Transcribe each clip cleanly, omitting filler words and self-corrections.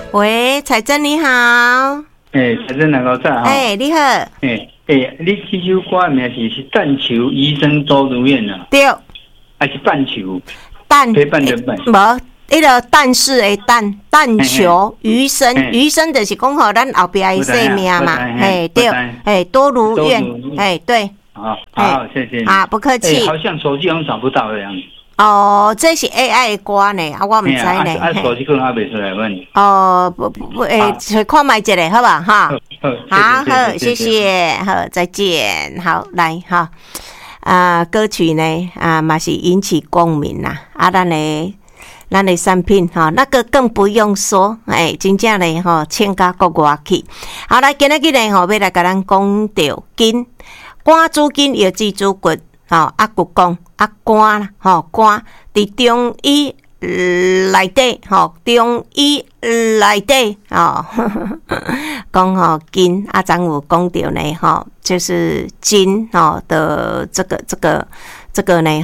喂，彩珍你好。 彩珍两个在哈。 你好。 你这首歌名是但求余生周如愿啊？ 对。 还是但求？ 陪伴的伴。 无，迄个但是的但求余生，余生就是讲好咱后边的生命嘛。对。多如愿。对。 好，谢谢你。 不客气。 好像手机好像找不到的样子。 这是 AI 的歌呢，我唔知呢。 手机可能还没出来问你。 再看卖一个，好吧？哈。 好， 谢谢，好，再见，好，来哈。歌曲呢，嘛是引起共鸣啦。咱的产品哈，那个更不用说，真正嘞哈，唱甲国外去。好，来今仔日呢，要来甲咱讲到筋，肝主筋，腰椎主骨。骨讲肝啦，肝伫中医内底，中医内底讲筋咱有讲到呢，就是筋的这个呢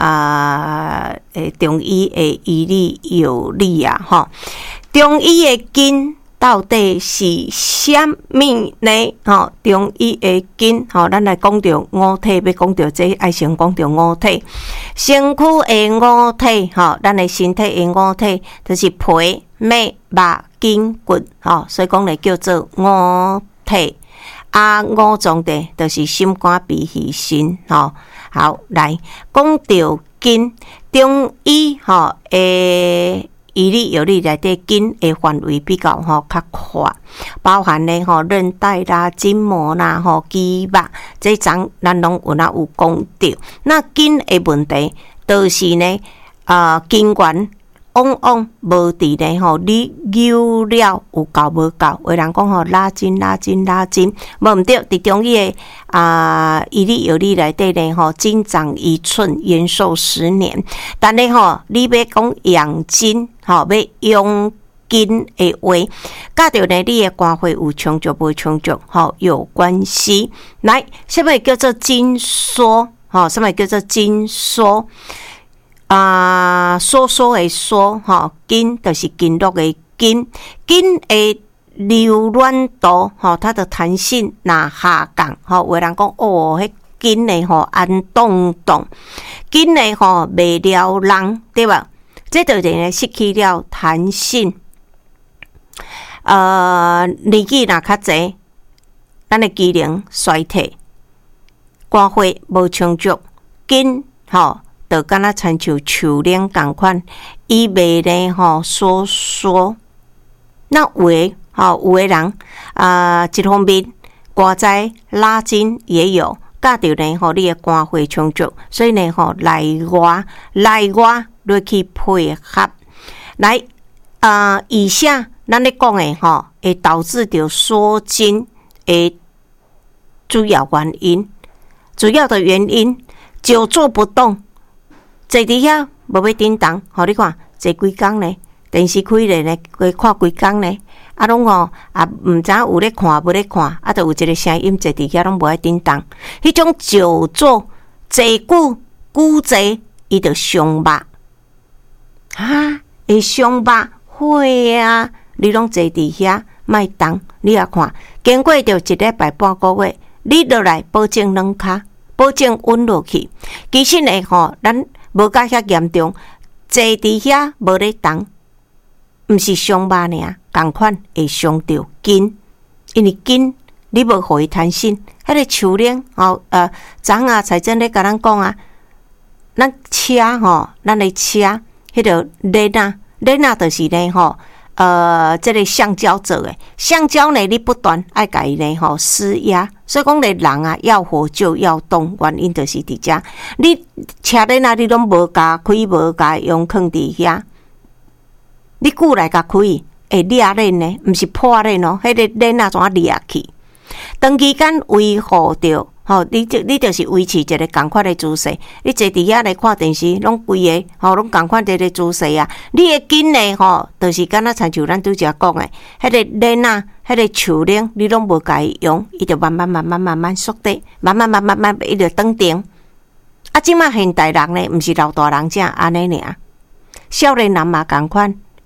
中医的医理有理啊，中医的筋。到底是什么呢？中医的筋，咱来讲到五体，要讲到这爱先讲到五体，身躯的五体，咱的身体的五体，就是皮、脉、肉、筋、骨，所以讲来叫做五体。五脏的，就是心、肝、脾、肺、肾，好，来讲到筋，中医医理有理内底筋的范围比较较宽，包含咧韧带啦、筋膜啦、肌肉，这咱拢有讲到。那筋的问题，就是呢筋源往无伫咧你扭了有够无够，有人讲拉筋，无毋对，伫中医的医理有理内底咧筋长1寸，延寿10年。但咧你要讲养筋，要养筋的话，甲着呢你的肝肺有充足无充足有关系。来，什么叫做筋缩？什么叫做筋缩？缩的缩，筋就是筋络的筋，筋的柔软度，它的弹性那下降，有人讲迄筋的安动，筋的袂了人，对吧？这就是失去了弹性。年纪若较济，咱的机能衰退，肝肺无充足，筋就敢若亲像树链共款，伊袂咧缩。那有的人一方面肝在拉筋也有，甲着呢你的肝肺充足，所以呢内外落去配合。来以下咱咧讲的会导致着缩筋的主要的原因，久坐不动。坐伫遐无要叮当，你看坐几工呢？电视开咧呢，看几工呢？拢毋知有咧看无咧看，就有一个声音坐伫遐拢无爱叮当。迄种久坐坐久坐，伊就伤肉会伤肉会啊！你拢坐伫遐莫动，你也看，经过着1礼拜半个月，你落来保证软脚，保证稳落去。其实呢咱无甲遐严重，坐伫遐无咧动，毋是伤肉尔，共款会伤着筋，因为筋你无互伊弹性，迄个树链昨彩珍咧甲咱讲啊，咱车咱的车迄个链就是呢这个橡胶做的，橡胶呢你不断爱甲伊呢施压，所以讲咧人要活就要动，原因就是伫遮，你车链你拢无甲开，无甲用放伫遐，你久来甲开会裂链呢，毋是破链哦，迄个链怎啊裂去？长期间维护着你就是维持一个共款的姿势，你坐伫遐来看电视，拢规个拢共款一个姿势啊。你的筋呢就是敢若亲像咱拄则讲的，迄个链迄个树链，你拢无甲伊用，伊就慢慢缩短，慢慢伊就长定。即马现代人呢，毋是老大人这安尼尔，少年人嘛共款，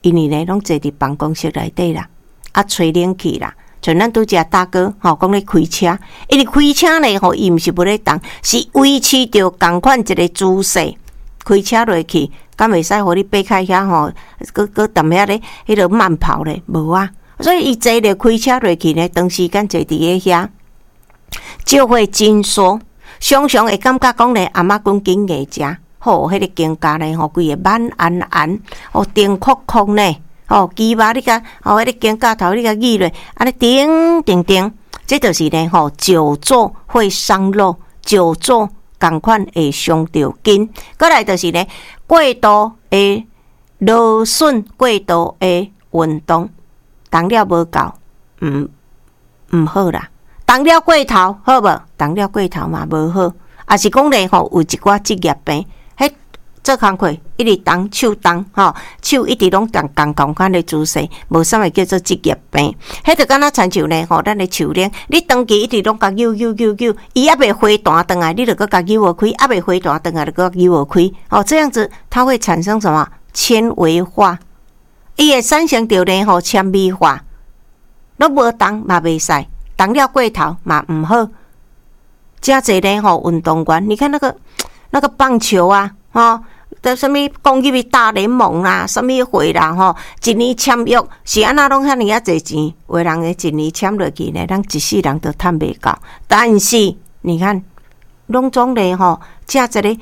因为呢拢坐伫办公室内底啦，吹冷气啦。像咱拄只大哥讲咧开车，因为开车呢伊毋是无咧动，是维持着共款一个姿势。开车落去，敢袂使互你爬开遐搁踮遐咧，迄个慢跑咧，无啊。所以伊坐着开车落去呢，长时间坐伫遐，就会紧缩，常常会感觉讲咧，阿嬷讲紧硬食，迄个肩胛呢规个慢按，定哭哭呢，鸡巴你甲，迄个肩胛头你甲举落，安尼定，这就是呢久坐会伤肉，久坐共款会伤着筋。过来就是呢，过度的劳损，过度的运动，动了无够，毋好啦。动了过头好无？动了过头嘛无好，也是讲咧有一寡职业病，做工课一直动手动，手一直拢共款的姿势，无啥物叫做职业病。迄就敢若亲像呢，咱的手链，你长期一直拢甲扭，伊还袂回弹转来，你就搁甲扭开，还袂回弹转来，就搁扭开。这样子它会产生什么纤维化？伊会产生着呢纤维化，拢无动嘛袂使，动了过头嘛毋好。真侪呢运动员，你看那个棒球啊，在什么公益的大联盟啦，什么会啦，一年签约是安那拢遐尼啊侪钱，有的人呢一年签落去呢，咱一世人都赚袂到。但是你看，拢总咧正一个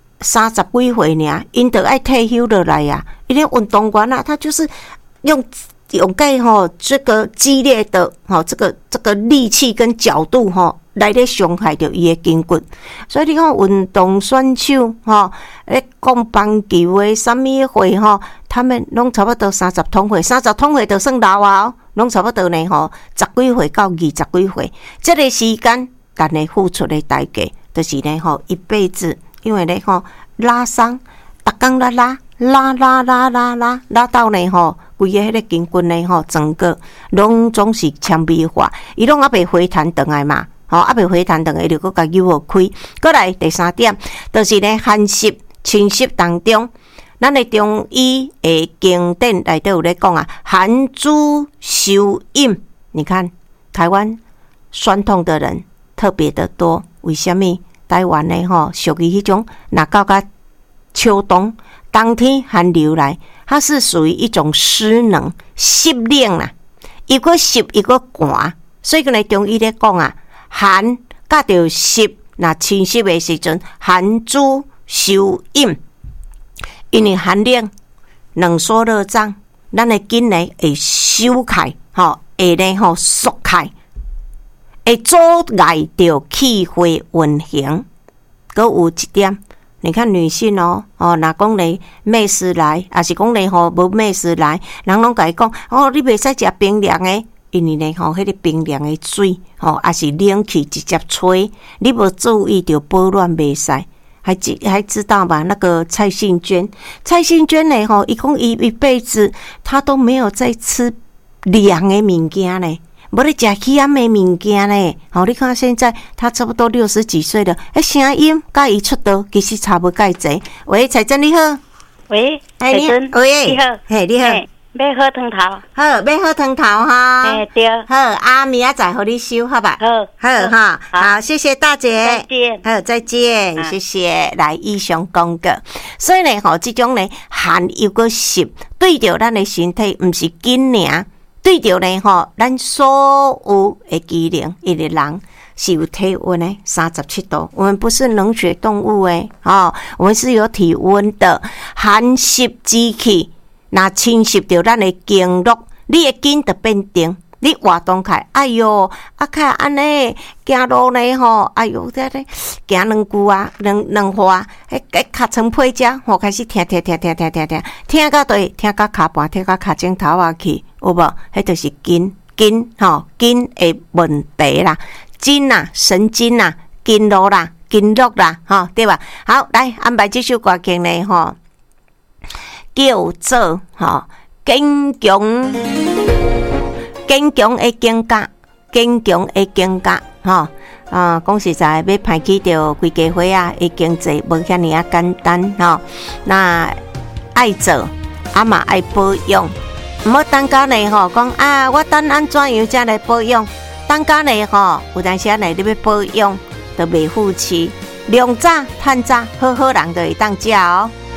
30几岁尔，因就爱退休落来呀。因为运动员啊，他就是用个这个激烈的这个力气跟角度来咧伤害着伊的筋骨，所以你看运动选手咧讲棒球的什么会他们拢差不多30通会就算老啊，拢差不多呢10几岁到20几岁，这个时间但会付出的代价，就是呢一辈子，因为呢拉伤，逐工拉到呢规个迄个筋骨呢整个拢总是纤维化，伊拢还袂回弹转来嘛。还袂回弹，等下就搁甲扭开。过来第3点，就是呢寒湿侵袭当中，咱的中医的经典内底有咧讲啊，寒猪休饮。你看台湾酸痛的人特别的多，为什么？台湾呢属于迄种若到秋冬天寒流来，它是属于一种湿冷湿冷啦，伊个湿伊个寒，所以呢中医咧讲啊。寒甲着湿，若侵袭的时阵，寒猪休饮，因为寒冷，冷缩热胀，咱的筋呢会收开，会呢缩开，会阻碍着气血运行。搁有一点，你看女性若讲咧妹丝来，也是讲咧无妹丝来，人拢甲伊讲你袂使食冰凉的。因为呢，迄个冰凉的水，也是冷气直接吹，你无注意就保暖袂使。还知道吧？那个蔡幸娟呢，伊讲伊一辈子他都没有在吃凉的物件呢，无咧食冷的物件呢。你看现在他差不多60几岁了，声音甲伊出道其实差不介济。喂，彩珍你好。 喂，彩珍， 喂， 你好， 嘿，你好。 要喝汤头， 好，要喝汤头哈。 对， 好，明仔载互你收，好吧？好，谢谢大姐， 再见， 好，再见，谢谢。来，以上讲过，所以呢，这种呢寒又个湿，对着咱的身体，不是筋尔，对着呢，咱所有的机能，一个人是有体温的37度，我们不是冷血动物我们是有体温的，寒湿之气。若侵袭着咱的经络，你的筋就变定，你活动开，哎哟，看安尼行路呢哎哟，这行2句啊，两话，脚床配只，开始听到对，听到骹盘，听到脚趾头啊去，有无？迄就是筋的问题啦，筋啊，神经啊，经络啦，对吧？好，来安排这首歌曲呢叫做坚强的境界，讲实在要排起着规家伙啊，的经济无遐尼啊简单那爱做啊嘛爱保养，毋好等到呢吼讲啊，我等安怎样才来保养？等到呢吼，有当时啊，你要保养，就袂付气。量早趁早，好好人就会当食哦。